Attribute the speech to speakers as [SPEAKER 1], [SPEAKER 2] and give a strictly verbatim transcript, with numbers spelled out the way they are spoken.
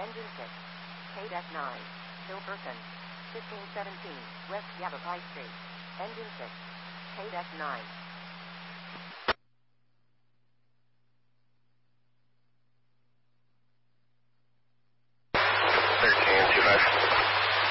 [SPEAKER 1] Engine six. K nine. Hilperson. fifteen seventeen. West Yavapai Street. Engine six. K nine.